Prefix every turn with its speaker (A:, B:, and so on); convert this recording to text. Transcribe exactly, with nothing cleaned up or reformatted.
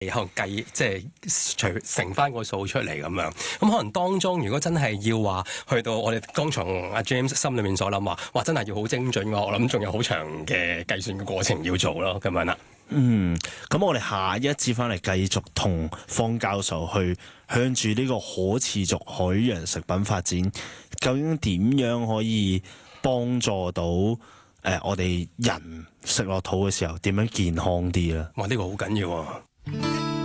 A: 可能計即係除乘翻個數出嚟咁樣。咁可能當中如果真係要話去到我哋剛從阿 James 心裏面所諗話，哇真係要好精準嘅，我諗仲有好長嘅計算嘅過程要做咯，咁樣啦。
B: 嗯，咁我哋下一節翻嚟繼續同方教授去向住呢個可持續海洋食品發展，究竟點樣可以幫助到誒、呃、我哋人食落肚嘅時候點樣健康啲咧？
A: 哇！呢、這個好緊要啊！